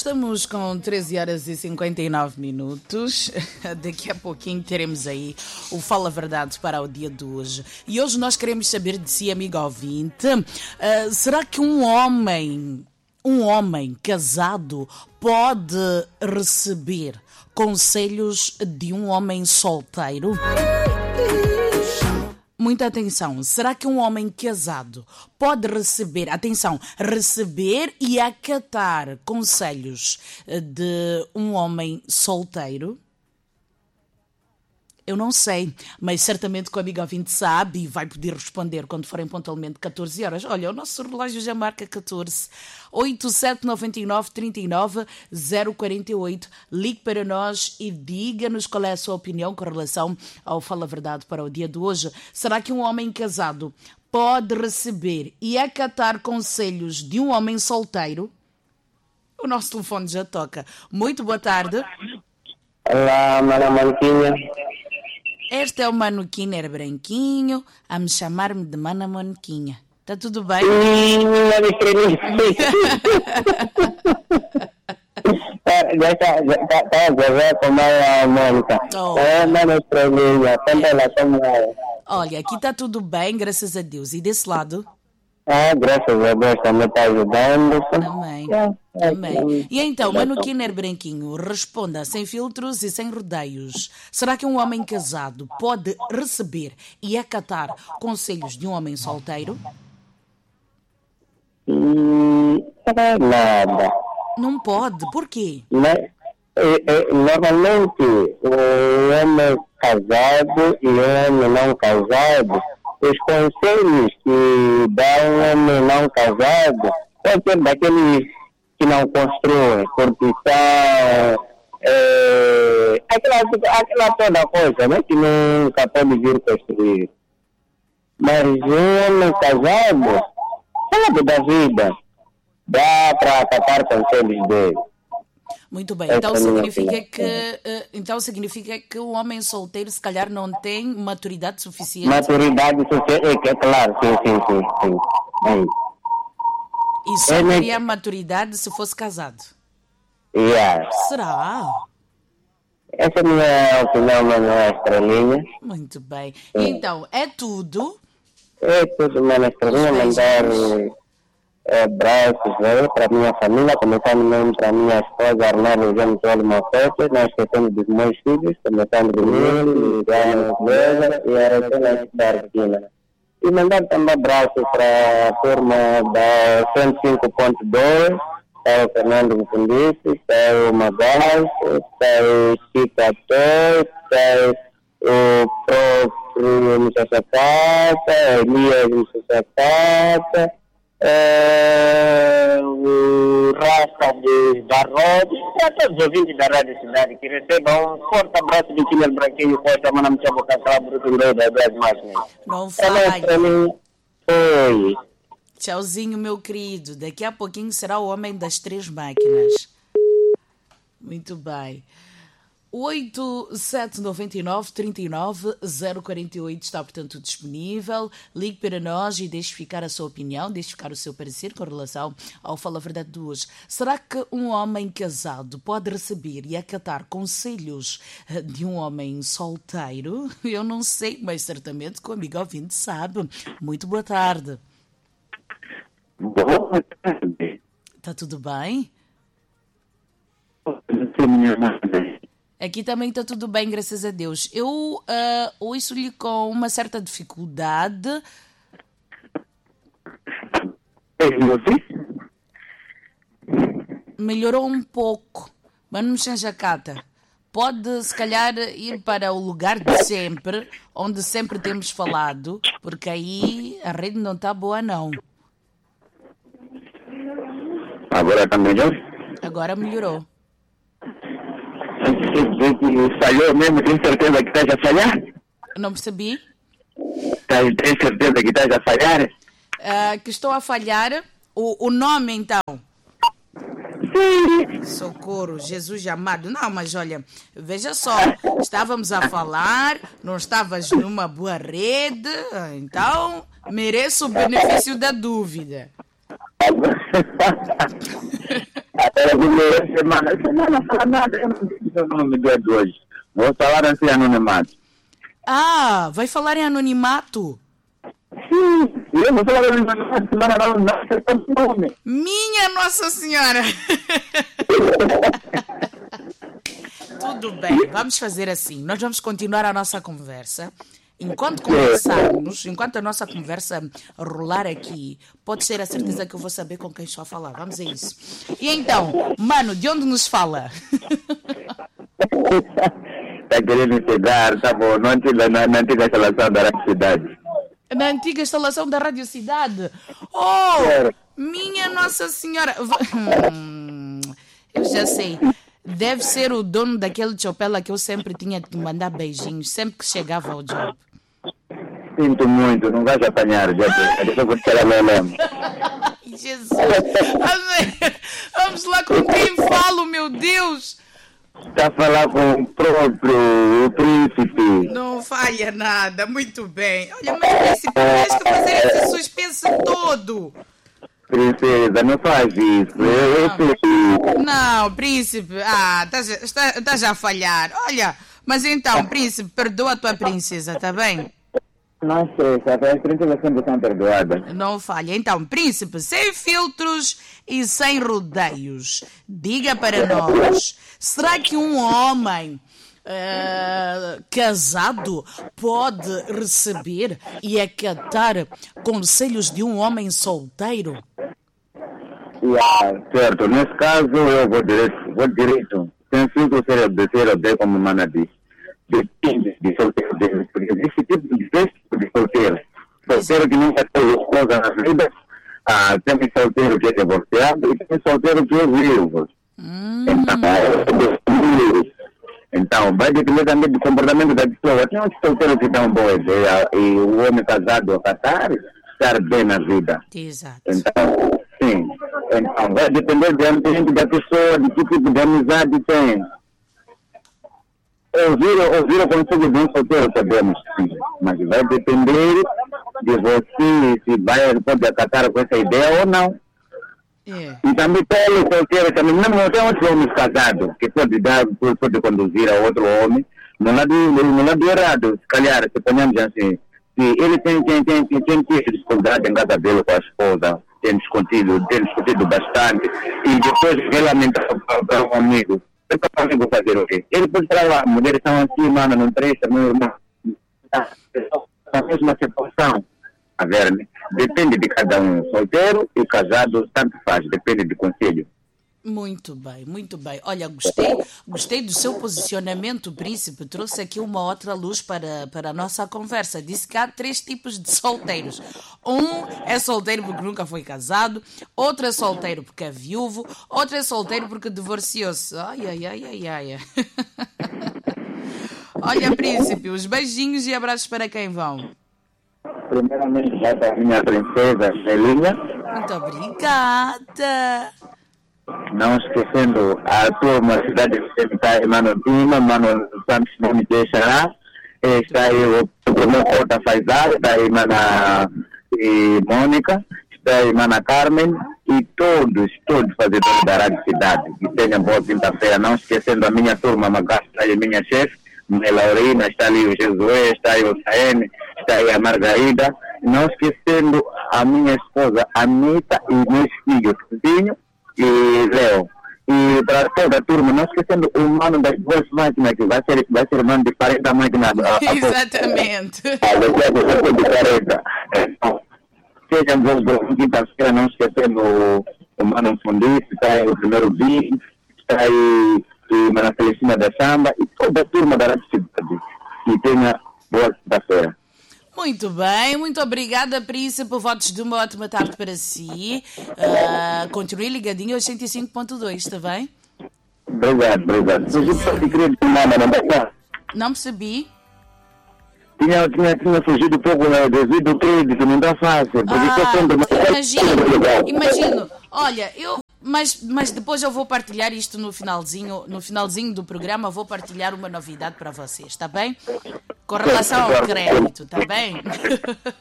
Estamos com 13 horas e 59 minutos. Daqui a pouquinho teremos aí o Fala Verdade para o dia de hoje. E hoje nós queremos saber de si, amigo ouvinte, será que um homem casado pode receber conselhos de um homem solteiro? Muita atenção. Será que um homem casado pode receber e acatar conselhos de um homem solteiro? Eu não sei, mas certamente que o amigo ouvinte sabe e vai poder responder quando forem pontualmente 14 horas. Olha, o nosso relógio já marca 14. 8799-39-048. Ligue para nós e diga-nos qual é a sua opinião com relação ao Fala Verdade para o dia de hoje. Será que um homem casado pode receber e acatar conselhos de um homem solteiro? O nosso telefone já toca. Muito boa tarde. Olá, Mana Manquinha. Este é o Mano Kiner branquinho, a me chamar-me de Mana Manquinha. Está tudo bem? Já está a jogar com a Mônica. Mana Estrelinha, também como é. Olha, aqui está tudo bem, graças a Deus. E desse lado? Graças a Deus também está ajudando. Amém. Amém. E então, Mano Kiner branquinho, responda sem filtros e sem rodeios. Será que um homem casado pode receber e acatar conselhos de um homem solteiro? Nada. Não pode, por quê? Normalmente, o homem casado e o homem não casado, os conselhos que dá um homem não casado pode ser daqueles que não constroem, corrupção, aquela toda coisa, né, que nunca pode vir construir. Mas o homem casado sabe da vida, dá para acatar conselhos dele. Muito bem, então significa que o homem solteiro se calhar não tem maturidade suficiente? Maturidade suficiente, é claro, sim. E só teria maturidade se fosse casado? Será? Essa é a minha opinião, Mana Estrelinha. Muito bem. Então, é tudo? É tudo, Mana Estrelinha, mandar abraços para a minha família, começando mesmo para a minha esposa Arnaldo João João Mofete, não esquecendo dos meus filhos, começando do Nilo, Liliana Cleva e a Aracena Darquina. E mandar também abraços para a turma da 105.2, está o Fernando Mfundice, está o Magalhães, está o Chica Toy, está o próprio Mussachacata, Elias Mussachacata, o Rasta da Roda, e a todos os ouvintes da Rádio Cidade que recebam um forte abraço de Killer Branquinho Costa, Mana Mchabo Cacá, Bruto Ndoi das Duas Máquinas. Não falha. Oi. Tchauzinho, meu querido. Daqui a pouquinho será o homem das 3 máquinas. Muito bem. 8799-39-048 está, portanto, disponível. Ligue para nós e deixe ficar a sua opinião, deixe ficar o seu parecer com relação ao Fala Verdade de hoje. Será que um homem casado pode receber e acatar conselhos de um homem solteiro? Eu não sei, mas certamente que o amigo ouvinte sabe. Muito boa tarde. Boa tarde. Está tudo bem? Aqui também está tudo bem, graças a Deus. Eu ouço-lhe com uma certa dificuldade. Melhorou um pouco, mas não me chanjacata. Pode, se calhar, ir para o lugar de sempre, onde sempre temos falado, porque aí a rede não está boa, não. Agora está melhor? Agora melhorou. Falhou mesmo? Tem certeza que estás a falhar? Não percebi? Tem certeza que estás a falhar? Que estou a falhar. O nome, então? Sim. Socorro, Jesus amado. Não, mas olha, veja só. Estávamos a falar, não estavas numa boa rede, então mereço o benefício da dúvida. Agora Semana não fala nada, eu não disse o nome do dia de hoje. Vou falar assim anonimato. Ah, vai falar em anonimato? Sim, eu vou falar em anonimato, semana não acertamos o nome. Minha Nossa Senhora! Tudo bem, vamos fazer assim. Nós vamos continuar a nossa conversa. Enquanto conversarmos, enquanto a nossa conversa rolar aqui, pode ter a certeza que eu vou saber com quem estou a falar. Vamos a isso. E então, mano, de onde nos fala? Está querendo chegar, tá bom, na antiga instalação da Rádio Cidade. Na antiga instalação da Rádio Cidade. Oh, minha Nossa Senhora. Eu já sei. Deve ser o dono daquele chopela que eu sempre tinha que mandar beijinhos, sempre que chegava ao job. Sinto muito, não vais apanhar, já vou tirar meu nome. Jesus. Vamos lá com quem falo, meu Deus. Está a falar com o próprio príncipe. Não falha nada, muito bem. Olha, mas príncipe, tens que fazer esse suspense todo. Princesa, não faz isso. Não, príncipe, está já a falhar. Olha, mas então, príncipe, perdoa a tua princesa, tá bem? Não sei, sabe? As princesas sempre são perdoadas. Não falha. Então, príncipe, sem filtros e sem rodeios, diga para nós, será que um homem casado pode receber e acatar conselhos de um homem solteiro? Certo, nesse caso eu vou direito. Sem filtro ser odeio como Mana diz. Depende de solteiro dele, porque existe tipo de solteiro. Solteiro que nunca teve esposa na vida, tem solteiro que é divorciado e tem solteiro que é viúvo. Então, vai depender também do comportamento da pessoa. Tem uns solteiros que dão boa ideia e o homem casado a catar, estar bem na vida. Exato. Então, sim. Então, vai depender do ambiente da pessoa, de que tipo de amizade tem. Ouvir o conselho de um solteiro podemos, sim, mas vai depender de você se pode acatar com essa ideia ou não. E também tem o solteiro, também não tem outros homens casados que pode conduzir a outro homem no lado errado. Se calhar, se ponhamos assim, se ele tem dificuldade em casa dele com a esposa, tem discutido bastante, e depois vai lamentar para um amigo. Para o amigo fazer o quê? Ele pode falar, as mulheres estão assim, mano, não presta, meu irmão. A mesma situação. A ver, né? Depende de cada um. Solteiro e casado, tanto faz, depende do conselho. Muito bem, muito bem. Olha, gostei do seu posicionamento, príncipe. Trouxe aqui uma outra luz para a nossa conversa. Disse que há 3 tipos de solteiros. Um é solteiro porque nunca foi casado, outro é solteiro porque é viúvo, outro é solteiro porque divorciou-se. Ai. Olha, príncipe, os beijinhos e abraços para quem vão? Primeiramente, para a minha princesa, Celinha. Muito obrigada. Não esquecendo a turma cidade de está Mano Pima, Mano Santos Nome de Xará, está aí o meu Cota Faisal, está aí Mana Mônica, está aí Mana Carmen e todos fazedores da Rádio Cidade. Que tenham boa quinta-feira, não esquecendo a minha turma Magasta, está aí a minha chefe, minha Laurina, está ali o Jesué, está aí o Saene, está aí a Margarida, não esquecendo a minha esposa Anita e meus filhos, Zinho e Léo. E para toda a turma, não esquecendo o mano das duas máquinas, que vai ser mano de 40 máquinas. Exatamente. Sejam bons, quinta-feira, não esquecendo o mano Fundice, está aí o primeiro vídeo, está aí e Mana Celestina da Samba e toda a turma da Rádio Cidade. Que tenha boa quinta-feira. Muito bem, muito obrigada, príncipe. Votos de uma ótima tarde para si. Continue ligadinho aos 105.2, está bem? Obrigado. Não percebi. Tinha fugido um pouco devido ao crédito, não está fácil. Imagino. Olha, mas depois eu vou partilhar isto no finalzinho do programa, vou partilhar uma novidade para vocês, está bem? Com relação ao crédito, está bem?